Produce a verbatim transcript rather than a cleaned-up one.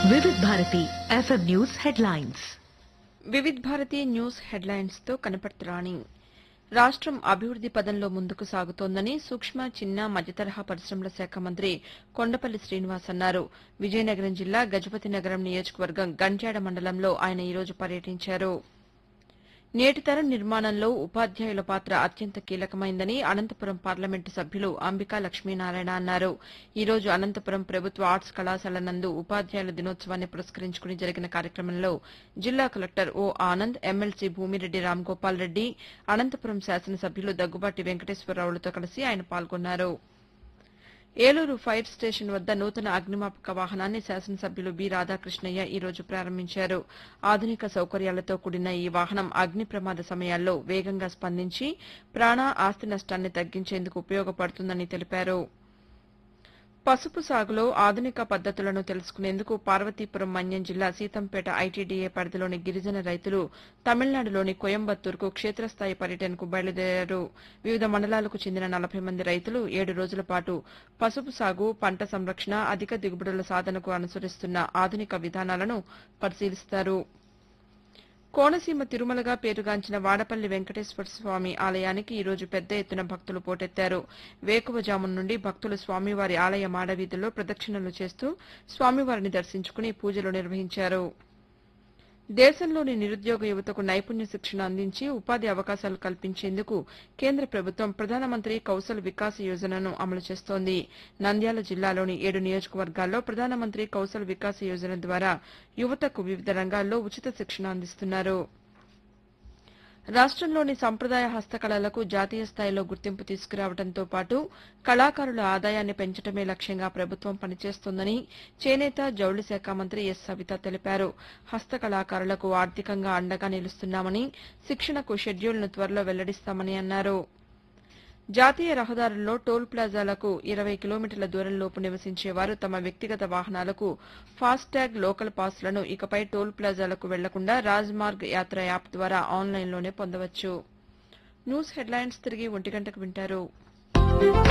వివిధ Bharati FM news headlines. Vividh Bharati news headlines తో కనపడుతురాని. రాష్ట్రం అభివృద్ది పదంలో ముందుకు సాగుతోందని సూక్ష్మ చిన్న మధ్యతరహా పరిశ్రమల శాఖ మంత్రి కొండపల్లి శ్రీనివాస్ అన్నారు. విజయనగరం జిల్లా గజపతి నగరం నియోజకవర్గం గంట్యాడ మండలంలో ఆయన ఈరోజు పర్యటించారు. నేటి తరం నిర్మాణంలో ఉపాధ్యాయుల పాత్ర అత్యంత కీలకమైందని అనంతపురం పార్లమెంటు సభ్యులు అంబికా లక్ష్మీనారాయణ అన్నారు. ఈ రోజు అనంతపురం ప్రభుత్వ ఆర్ట్స్ కళాశాల నందు ఉపాధ్యాయుల దినోత్సవాన్ని పురస్కరించుకుని జరిగిన కార్యక్రమంలో జిల్లా కలెక్టర్ ఓ ఆనంద్, ఎమ్మెల్సీ భూమిరెడ్డి రాంగోపాల్ రెడ్డి, అనంతపురం శాసనసభ్యులు దగ్గుబాటి వెంకటేశ్వరరావులతో కలిసి ఆయన పాల్గొన్నారు. ఏలూరు ఫైర్ స్టేషన్ వద్ద నూతన అగ్నిమాపక వాహనాన్ని శాసనసభ్యులు బి రాధాకృష్ణయ్య ఈ రోజు ప్రారంభించారు. ఆధునిక సౌకర్యాలతో కూడిన ఈ వాహనం అగ్ని ప్రమాద సమయాల్లో వేగంగా స్పందించి ప్రాణ, ఆస్తి నష్టాన్ని తగ్గించేందుకు ఉపయోగపడుతుందని తెలిపారు. పసుపు సాగులో ఆధునిక పద్దతులను తెలుసుకునేందుకు పార్వతీపురం మన్యం జిల్లా సీతంపేట ఐటీడీఏ పరిధిలోని గిరిజన రైతులు తమిళనాడులోని కోయంబత్తూరుకు క్షేత్రస్థాయి పర్యటనకు బయలుదేరారు. వివిధ మండలాలకు చెందిన నలభై మంది రైతులు ఏడు రోజుల పాటు పసుపు సాగు, పంట సంరక్షణ, అధిక దిగుబడుల సాధనకు అనుసరిస్తున్న ఆధునిక విధానాలను పరిశీలిస్తారు. కోనసీమ తిరుమలగా పేరుగాంచిన వాడపల్లి వెంకటేశ్వర స్వామి ఆలయానికి ఈ రోజు పెద్ద ఎత్తున భక్తులు పోటెత్తారు. వేకువజామున నుండి భక్తులు స్వామివారి ఆలయ మాడవీధుల్లో ప్రదక్షిణలు చేస్తూ స్వామివారిని దర్శించుకుని పూజలు నిర్వహించారు. దేశంలోని నిరుద్యోగ యువతకు నైపుణ్య శిక్షణ అందించి ఉపాధి అవకాశాలు కల్పించేందుకు కేంద్ర ప్రభుత్వం ప్రధానమంత్రి కౌశల్ వికాస్ యోజనను అమలు చేస్తోంది. నంద్యాల జిల్లాలోని ఏడు నియోజకవర్గాల్లో ప్రధానమంత్రి కౌశల్ వికాస్ యోజన ద్వారా యువతకు వివిధ రంగాల్లో ఉచిత శిక్షణ అందిస్తున్నారు. రాష్టంలోని సంప్రదాయ హస్తకళలకు జాతీయ స్థాయిలో గుర్తింపు తీసుకురావడంతో పాటు కళాకారుల ఆదాయాన్ని పెంచడమే లక్ష్యంగా ప్రభుత్వం పనిచేస్తోందని చేనేత, జౌళి శాఖ మంత్రి ఎస్ సవిత తెలిపారు. హస్తకళాకారులకు ఆర్థికంగా అండగా నిలుస్తున్నామని, శిక్షణకు షెడ్యూల్ను త్వరలో వెల్లడిస్తామని అన్నారు. జాతీయ రహదారుల్లో టోల్ ప్లాజాలకు ఇరవై కిలోమీటర్ల దూరంలోపు నివసించేవారు తమ వ్యక్తిగత వాహనాలకు ఫాస్టాగ్ లోకల్ పాస్లను ఇకపై టోల్ ప్లాజాలకు వెళ్లకుండా రాజ్మార్గ్ యాత్ర యాప్ ద్వారా ఆన్లైన్లోనే పొందవచ్చు. న్యూస్ హెడ్లైన్స్ తిరిగి ఒంటి గంటకు వింటారు.